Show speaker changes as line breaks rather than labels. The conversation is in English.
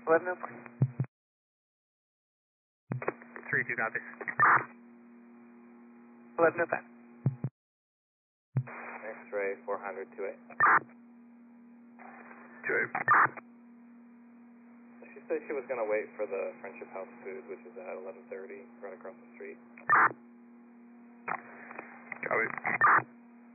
1104.
3-2 copies.
1105.
X-ray 400, 2-8.
2-8.
She said she was going to wait for the Friendship House food, which is at 11:30, right across the street.
Copy.